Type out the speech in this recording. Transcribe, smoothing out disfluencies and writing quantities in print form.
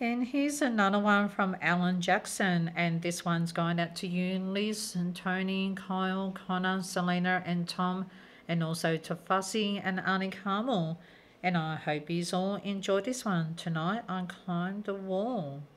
And here's another one from Alan Jackson, and this one's going out to you, Liz and Tony, Kyle, Connor, Selena, and Tom, and also to Fussy and Auntie Carmel. And I hope you all enjoyed this one. Tonight I climbed the wall.